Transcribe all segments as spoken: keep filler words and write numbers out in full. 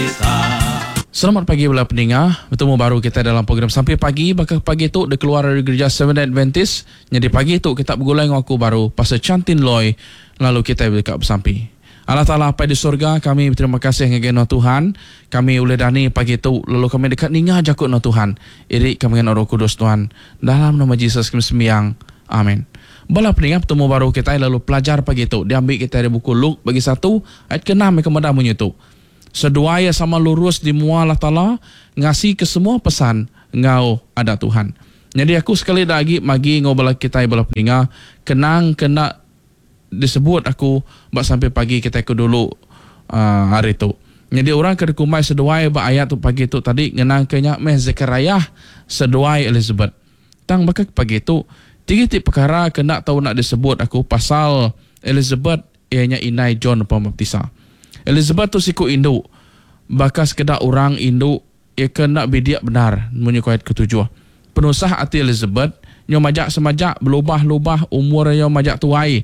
kita. Selamat pagi belah pendengar. Bertemu baru kita dalam program Sampai Pagi. Bakal pagi tu dia keluar dari gereja Seventh Adventist. Jadi pagi tu kita bergulai dengan aku baru Pastor Chantin Loy. Lalu kita dekat bersampai. Allah Ta'ala apa di surga, kami berterima kasih dengan Tuhan. Kami boleh dani pagi tu. Lalu kami dekat ninga jakut no Tuhan. Iri kami dengan Roh Kudus Tuhan. Dalam nama Yesus kami sembiang. Amin. Bala pendengar bertemu baru kita lalu pelajar pagi tu. Dia ambil kita dari buku Luke bagi satu. Ayat ke enam yang kemudian bunyi tu. Seduaya sama lurus di mua Allah Ta'ala ngasih ke semua pesan ngau ada Tuhan. Jadi aku sekali lagi magi ngau bala kita bala pendengar kenang kena disebut aku buat sampai pagi kita ikut dulu uh, hari tu. Jadi orang kena kumai seduai ba ayat tu pagi tu tadi ngenang kenya meh Zechariah seduai Elizabeth. Tang bakal pagi tu tiga tiga perkara kena tahu nak disebut aku pasal Elizabeth ianya inai John Pembaptisa. Elizabeth tu siku induk. Bakas kedak orang induk ia kena bidiak benar menyukai ayat ketujuh. Penusah hati Elizabeth nyo majak semajak berubah-ubah umur nyo majak tuai.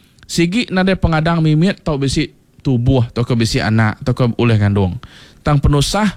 Sigi nade pengadang mimit tau besi tubuh tau ke besi anak tau ke oleh kandung. Tang penusah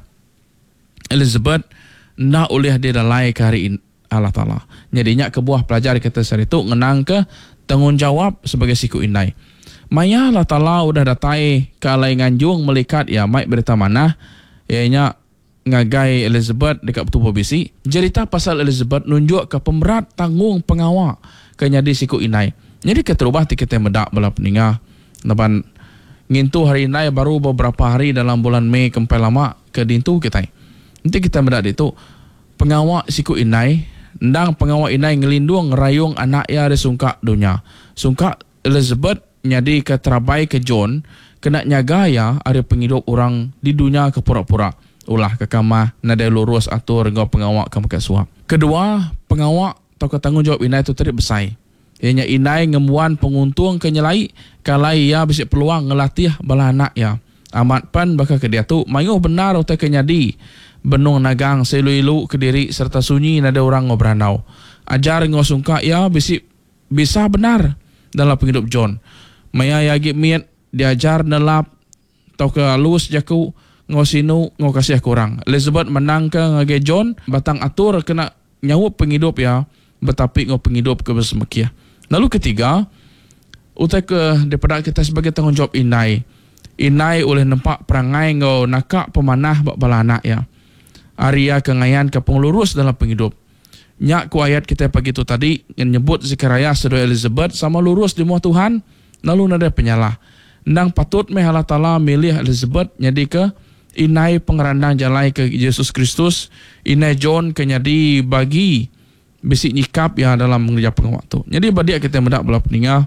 Elizabeth nak oleh dia dalai ke hari Allah Ta'ala. Jadinya kebuah pelajar kita sehari tu ngenang ke tanggungjawab sebagai siku indai. Maya Allah Ta'ala udah datai ke alai nganjung melikat ya maik berita mana ianya ngagai Elizabeth dekat tubuh bisi. Cerita pasal Elizabeth nunjuk ke pemberat tanggung pengawal ke nyadi siku inai. Jadi keterubah ti kita medak bala peningah. Napan ngintu hari inai baru beberapa hari dalam bulan Mei kempai lama ke dintu kita. Nanti kita medak itu pengawal siku inai ndang pengawal inai ngelindung ngerayung anak ya ada sungka dunia. Sungka Elizabeth nyadi ke terabai ke John kena nyaga ya ada penghidup orang di dunia ke pura-pura ulah ke kamah nada lurus atur ngau pengawak kamu ke suap. Kedua pengawak atau ke tanggungjawab inai tu tadi besai. Ianya inai ngemuan penguntung ke nyelai kalai ya bisi peluang ngelatih bala anak ya. Amat pan bakal ke dia tu mayuh benar utai ke nyadi benung nagang selu-ilu ke diri serta sunyi nada orang ngau beranau. Ajar ngau sungka ya bisi bisa benar dalam penghidup John. Maya yagi miat diajar nelap tau ke halus jaku ngau sinu ngau kasih kurang. Elizabeth menang ke ngage John batang atur kena nyawup penghidup ya betapi ngau penghidup ke bersemekiah. Lalu ketiga utai ke daripada kita sebagai tanggungjawab inai. Inai oleh nampak perangai ngau nakak pemanah bak bala anak ya. Aria kengayan ke penglurus dalam penghidup. Nyak ku ayat kita pagi tu tadi yang nyebut Zechariah sedoi Elizabeth sama lurus di muah Tuhan. Lalu nada penyalah. Ndang patut meh Allah Ta'ala milih Elizabeth nyadi ke inai pengerandang jalai ke Yesus Kristus. Inai John ke nyadi bagi bisi nyikap ya dalam mengerja pengawaktu. Jadi badia kita mendak belah peningah.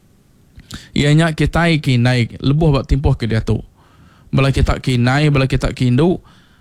Ianya kita kinai lebuh buat timpuh ke dia tu. Bala kita kinai, bala kita kindu.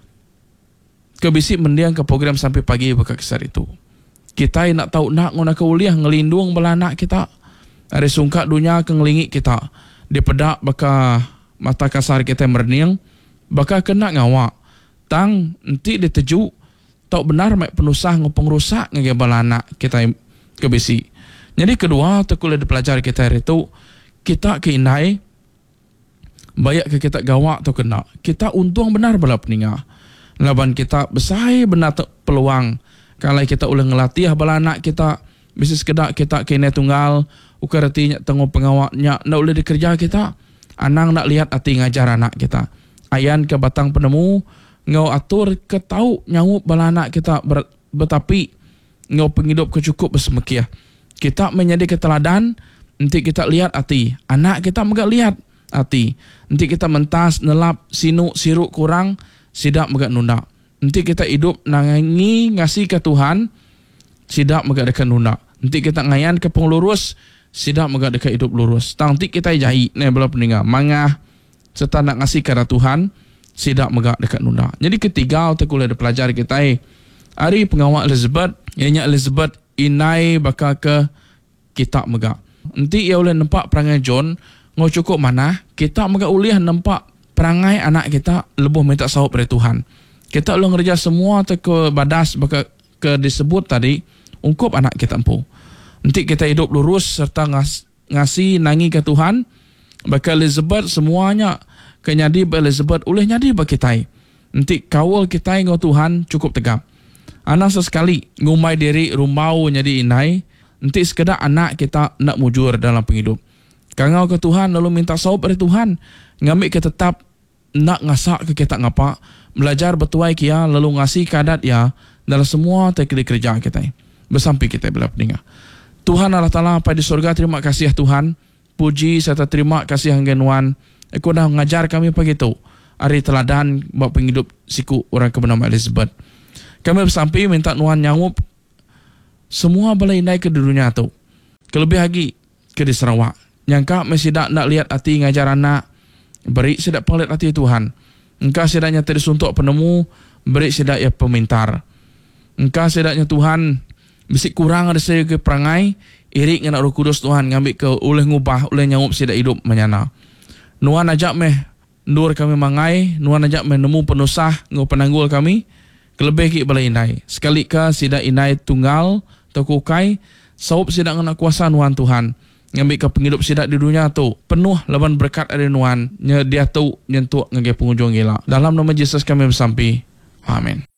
Ke bisi mendiang ke program Sampai Pagi buka kisar itu. Kita nak tahu nak ngona ke uliah ngelindung bala anak kita. Ada sungkat dunia ke ngelingik kita. Dia pedak baka mata kasar kita merniang. Baka kena ngawak. Tang nanti dia teju. Tahu benar mak penusah ngopeng rusak ngege bala anak kita ke bisi. Jadi kedua tekulah dipelajar kita itu. Kita ke inai. Bayak ke kita gawak atau kena. Kita untung benar bala peningah. Laban kita besai benar peluang. Kalau kita ulang ngelatih bala anak kita. Bisa sekedar kita kena tunggal. Ukar artinya tengok pengawaknya nak boleh dikerja kita. Anang nak lihat hati ngajar anak kita. Ayan ke batang penemu ngau atur ke tahu nyawup bala anak kita ber, betapi ngau penghidup kecukup bersemekiah. Kita menjadi keteladan nanti kita lihat hati. Anak kita megak lihat hati. Nanti kita mentas nelap sinu siruk kurang sidak megak nunda. Nanti kita hidup nangangi ngasih ke Tuhan sidak megak dekat nunda. Nanti kita ngayan ke penglurus sidak megak dekat hidup lurus. Nanti kita jahit ni bala pendengar mangah serta nak ngasih kepada Tuhan sidak megak dekat nunda. Jadi ketiga kita kuliah pelajari kita hari pengawal Elizabeth ianya Elizabeth inai bakal ke kita megak. Nanti ia boleh nampak perangai John ngau cukup mana kita megak uliah nampak perangai anak kita lebih minta sahut dari Tuhan. Kita ulang kerja semua te ke badas bakal ke disebut tadi ungkup anak kita empu. Nanti kita hidup lurus serta ngas, ngasih nangi ke Tuhan. Bakal Elizabeth semuanya kenyadi ba Elizabeth oleh nyadi ba kitai. Nanti kawal kitai ngau Tuhan cukup tegap. Anak sesekali ngumai diri rumau nyadi inai, nanti sekedar anak kita nak mujur dalam penghidup. Kangau ke Tuhan lalu minta saup dari Tuhan, ngambil kita tetap nak ngasak ke kita ngapa, belajar bertuai kia lalu ngasih kadat ya dalam semua teknik kerja kita. Bersampai kita bila peninggal. Tuhan Allah Ta'ala apa di surga, terima kasih ya Tuhan. Puji serta terima kasih hanggenuan. Aku dah mengajar kami pagi tu. Hari teladan buat penghidup siku orang bernama Elizabeth. Kami bersampai minta Tuhan nyawup semua balai naik ke dunia tu. Kelebih lagi ke di Sarawak. Yang kak masih tak nak lihat hati ngajar anak. Beri sedak pelit hati Tuhan. Engkau sedaknya tadi suntuk penemu. Beri sedak ya pemintar. Engkau sedaknya Tuhan mesti kurang ada saya ke perangai. Irik dengan Roh Kudus Tuhan ngambil ke oleh ngubah oleh nyawup sedak hidup menyana. Nuan ajak meh nur kami mangai, nuan ajak meh nemu penusah ngau penanggul kami. Kelebih ki balai inai. Sekali ka sedak inai tunggal atau kukai, saup sedak dengan kuasa nuan Tuhan. Ngambil ke penghidup sedak di dunia tu penuh lawan berkat dari nuan. Dia tu nyentuk ngage pengunjung gila. Dalam nama Yesus kami bersampi. Amin.